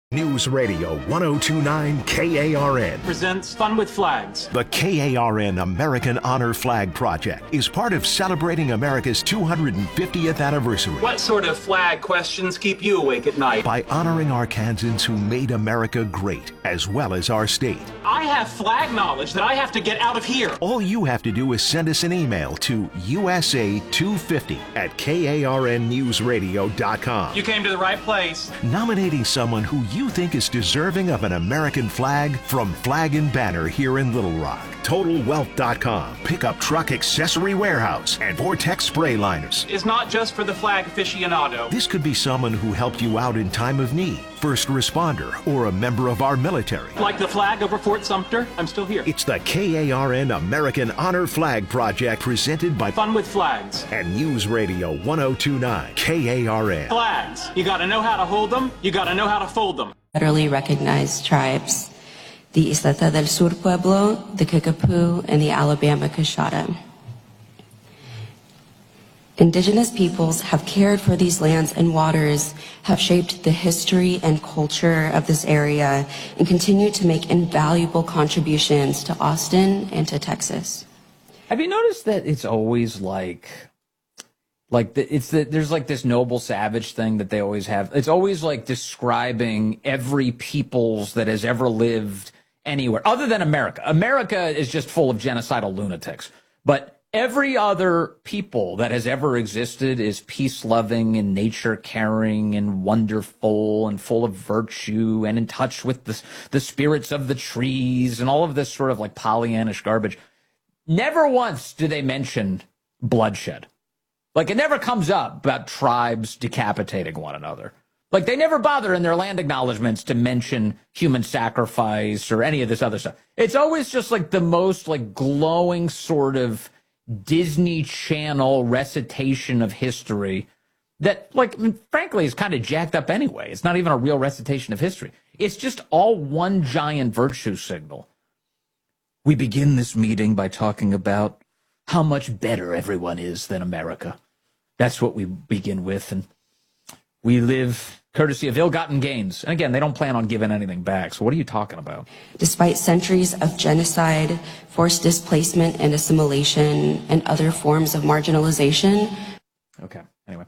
News Radio 1029 KARN presents Fun with Flags. The KARN American Honor Flag Project is part of celebrating America's 250th anniversary. What sort of flag questions keep you awake at night? By honoring Arkansans who made America great, as well as our state. I have flag knowledge that I have to get out of here. All you have to do is send us an email to USA250@KARNnewsradio.com. You came to the right place. Nominating someone who you think is deserving of an American flag from Flag and Banner here in Little Rock. TotalWealth.com, Pickup Truck Accessory Warehouse, and Vortex Spray Liners. Is not just for the flag aficionado. This could be someone who helped you out in time of need, first responder, or a member of our military. Like the flag over Fort Sumter, I'm still here. It's the KARN American Honor Flag Project presented by Fun with Flags and News Radio 1029 KARN. Flags. You gotta know how to hold them, you gotta know how to fold them. Federally recognized tribes, the Isleta del Sur Pueblo, the Kickapoo, and the Alabama Coshada. Indigenous peoples have cared for these lands and waters, have shaped the history and culture of this area, and continue to make invaluable contributions to Austin and to Texas. Have you noticed that it's always there's like this noble savage thing that they always have. It's always like describing every peoples that has ever lived anywhere other than America. America is just full of genocidal lunatics, but every other people that has ever existed is peace-loving and nature-caring and wonderful and full of virtue and in touch with the spirits of the trees and all of this sort of like Pollyannish garbage. Never once do they mention bloodshed. Like, it never comes up about tribes decapitating one another. Like, they never bother in their land acknowledgments to mention human sacrifice or any of this other stuff. It's always just like the most like glowing sort of Disney Channel recitation of history that, like, frankly, is kind of jacked up anyway. It's not even a real recitation of history. It's just all one giant virtue signal. We begin this meeting by talking about how much better everyone is than America. That's what we begin with, and we live courtesy of ill-gotten gains. And again, they don't plan on giving anything back, so what are you talking about? Despite centuries of genocide, forced displacement and assimilation, and other forms of marginalization. Okay, anyway.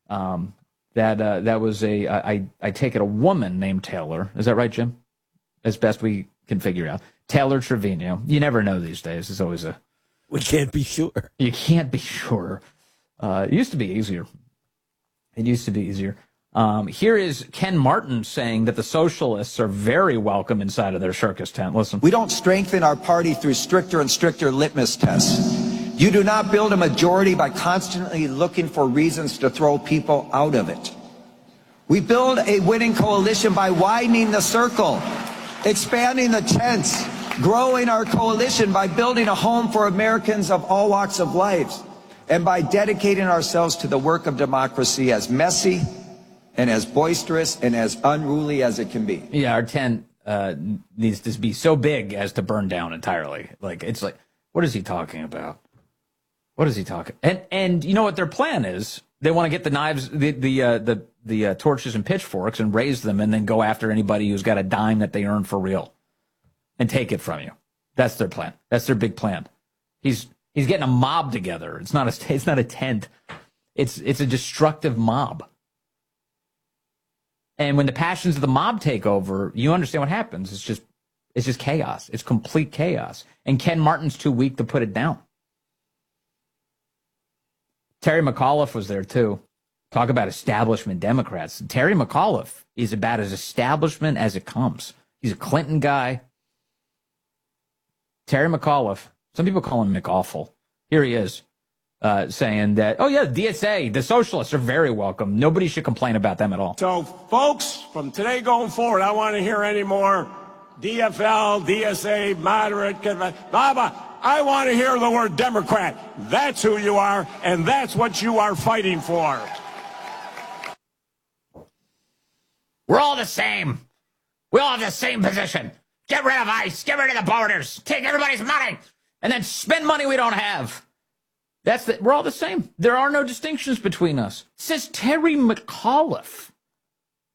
That was I take it a woman named Taylor. Is that right, Jim? As best we can figure out. Taylor Trevino. You never know these days. It's always a... We can't be sure. You can't be sure. It used to be easier. It used to be easier. Here is Ken Martin saying that the socialists are very welcome inside of their circus tent. Listen. We don't strengthen our party through stricter and stricter litmus tests. You do not build a majority by constantly looking for reasons to throw people out of it. We build a winning coalition by widening the circle, expanding the tents, growing our coalition by building a home for Americans of all walks of life, and by dedicating ourselves to the work of democracy as messy and as boisterous and as unruly as it can be. Yeah, our tent needs to be so big as to burn down entirely. Like, it's like, what is he talking about? What is he talking? And you know what their plan is? They want to get the knives, the torches and pitchforks and raise them, and then go after anybody who's got a dime that they earned for real and take it from you. That's their plan. That's their big plan. He's getting a mob together. It's not a tent. It's a destructive mob. And when the passions of the mob take over, you understand what happens. It's just chaos. It's complete chaos. And Ken Martin's too weak to put it down. Terry McAuliffe was there too. Talk about establishment Democrats. Terry McAuliffe is about as establishment as it comes. He's a Clinton guy. Terry McAuliffe. Some people call him McAwful. Here he is saying that, oh, yeah, DSA, the socialists are very welcome. Nobody should complain about them at all. So, folks, from today going forward, I want to hear any more DFL, DSA, moderate, blah, blah. I want to hear the word Democrat. That's who you are, and that's what you are fighting for. We're all the same. We all have the same position. Get rid of ICE. Get rid of the borders. Take everybody's money. And then spend money we don't have. We're all the same. There are no distinctions between us. Says Terry McAuliffe.